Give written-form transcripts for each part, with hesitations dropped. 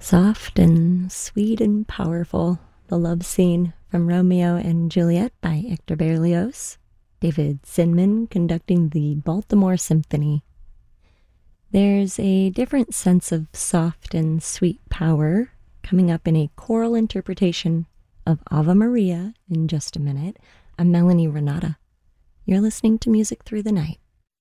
Soft and sweet and powerful, the love scene from Romeo and Juliet by Hector Berlioz, David Zinman conducting the Baltimore Symphony. There's a different sense of soft and sweet power coming up in a choral interpretation of Ave Maria in just a minute. I'm Melanie Renata. You're listening to Music Through the Night.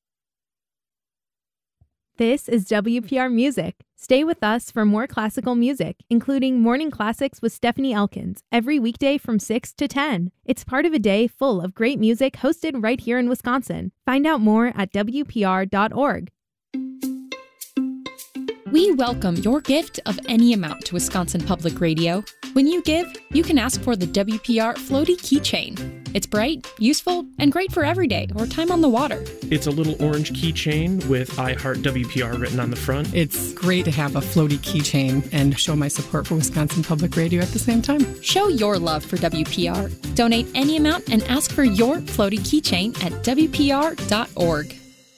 This is WPR Music. Stay with us for more classical music, including Morning Classics with Stephanie Elkins, every weekday from 6 to 10. It's part of a day full of great music hosted right here in Wisconsin. Find out more at WPR.org. We welcome your gift of any amount to Wisconsin Public Radio. When you give, you can ask for the WPR Floaty Keychain. It's bright, useful, and great for every day or time on the water. It's a little orange keychain with I Heart WPR written on the front. It's great to have a floaty keychain and show my support for Wisconsin Public Radio at the same time. Show your love for WPR. Donate any amount and ask for your floaty keychain at WPR.org.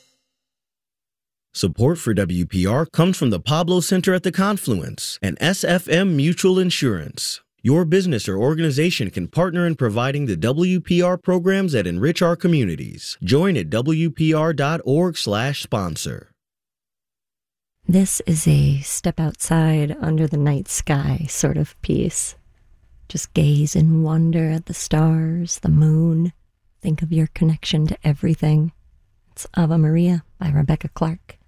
Support for WPR comes from the Pablo Center at the Confluence and SFM Mutual Insurance. Your business or organization can partner in providing the WPR programs that enrich our communities. Join at WPR.org/sponsor. This is a step outside under the night sky sort of piece. Just gaze in wonder at the stars, the moon. Think of your connection to everything. It's Ave Maria by Rebecca Clark.